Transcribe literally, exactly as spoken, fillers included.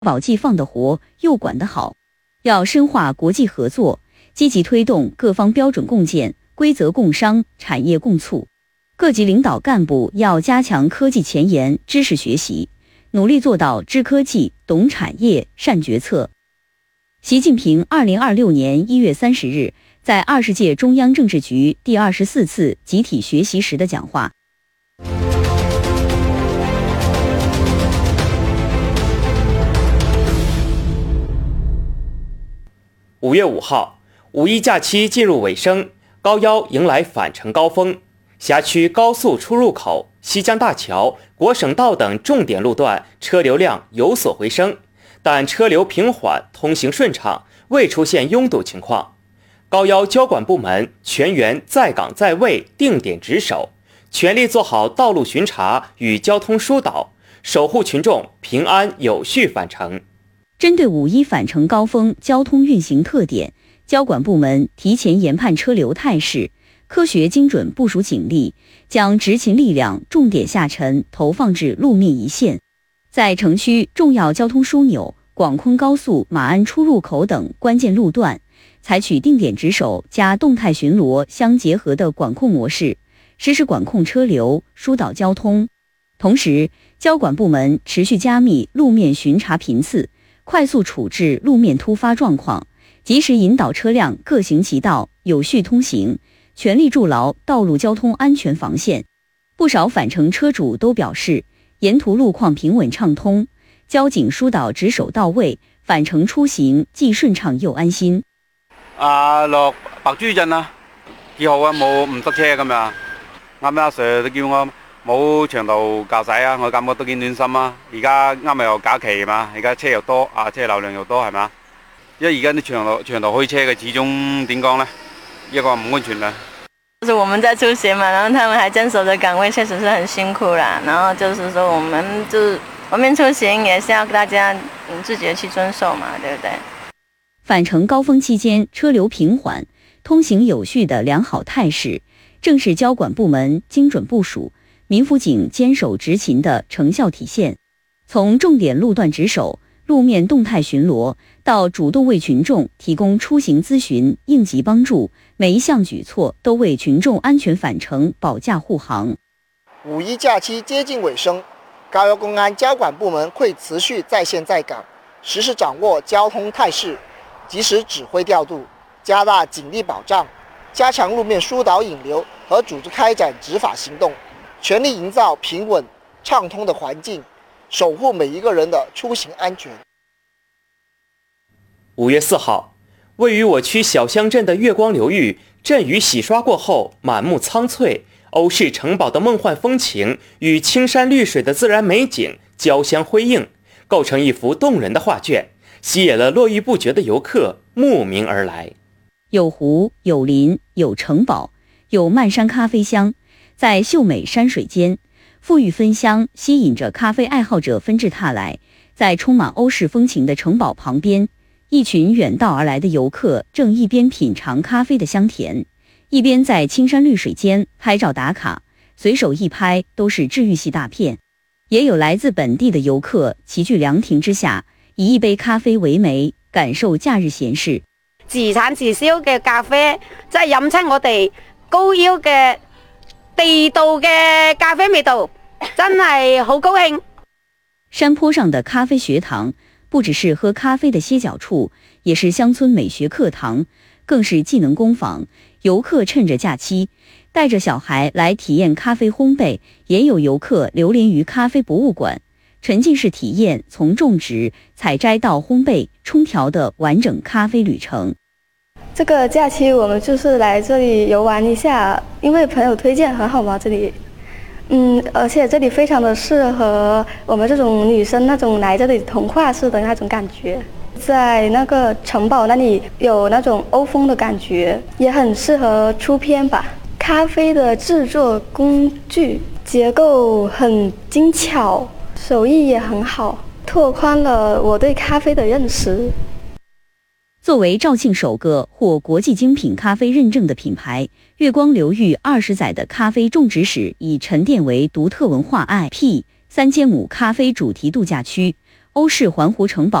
保既放得活又管得好，要深化国际合作，积极推动各方标准共建、规则共商、产业共促。各级领导干部要加强科技前沿知识学习，努力做到知科技、懂产业、善决策。习近平二零二六年一月三十日在二十届中央政治局第二十四次集体学习时的讲话。 五月五号，五一假期进入尾声，高腰迎来返程高峰。辖区高速出入口、西江大桥、国省道等重点路段车流量有所回升，但车流平缓，通行顺畅，未出现拥堵情况。高腰交管部门全员在岗在位，定点值守，全力做好道路巡查与交通疏导，守护群众平安有序返程。 针对五一返程高峰交通运行特点，交管部门提前研判车流态势，科学精准部署警力，将执勤力量重点下沉投放至路面一线，在城区重要交通枢纽、广昆高速马鞍出入口等关键路段，采取定点值守加动态巡逻相结合的管控模式，实时管控车流，疏导交通。同时，交管部门持续加密路面巡查频次，快速处置路面突发状况，及时引导车辆各行其道，有序通行，全力筑牢道路交通安全防线。不少返程车主都表示，沿途路况平穩畅通，交警疏導值守到位，返程出行既順暢又安心。 啊，落白珠鎮啊，幾好啊，冇唔塞車咁樣。啱啱阿 Sir 都叫我冇長途駕駛啊，我感覺都幾暖心啊。而家啱咪又假期嘛，而家車又多啊，車流量又多係嘛？因為而家啲長途長途開車嘅，始終點講呢？一個唔安全啦。 就是我們在出行嘛，然後他們還鎮守着崗位，確實是很辛苦啦。然後就是說，我們就我們出行也是要大家嗯自覺去遵守嘛，對不對？ 返程高峰期間，車流平緩，通行有序的良好態勢，正是交管部門精準部署、民輔警堅守執勤的成效體現。從重點路段值守、路面動態巡邏，到主動為群眾提供出行諮詢、應急幫助，每一項舉措都為群眾安全返程保駕護航。 五一假期接近尾聲，高腰公安交管部門會持續在線在崗，實時掌握交通態勢，及時指揮調度，加大警力保障，加強路面疏導引流和組織開展執法行動，全力營造平穩暢通的環境，守護每一個人的出行安全。 五月四號，位於我區小鄉鎮的月光流域，陣雨洗刷過後，滿目蒼翠，歐式城堡的夢幻風情與青山綠水的自然美景交相輝映，構成一幅動人的畫卷，吸引了絡繹不絕的遊客慕名而來。 有湖，有林，有城堡，有漫山咖啡香，在秀美山水間，馥郁芬香吸引着咖啡愛好者紛至沓來。在充滿歐式風情的城堡旁邊，一群遠道而來的遊客正一邊品嘗咖啡的香甜，一邊在青山綠水間拍照打卡，隨手一拍都是治癒系大片。也有來自本地的遊客齊聚涼亭之下，以一杯咖啡為媒，感受假日閒適。 自產自銷嘅咖啡，即係飲親我哋高腰嘅地道嘅咖啡味道，真係好高興。 山坡上的咖啡學堂不只是喝咖啡的歇腳處，也是鄉村美學課堂，更是技能工坊。遊客趁着假期帶着小孩來體驗咖啡烘焙，也有遊客流連於咖啡博物館，沉浸式體驗從種植、採摘到烘焙、沖調的完整咖啡旅程。 這個假期我們就是來這裡遊玩一下，因為朋友推薦很好嘛，這裡。嗯，而且這裡非常的適合我們這種女生那種來這裡童話式的那種感覺，在那個城堡那裡有那種歐風的感覺，也很適合出片吧。咖啡的製作工具結構很精巧，手藝也很好，拓寬了我對咖啡的認識。 作為肇慶首個獲國際精品咖啡認證的品牌，月光流域二十載的咖啡種植史已沉澱為獨特文化 I P。三千畝咖啡主題度假區， 欧式环湖城堡。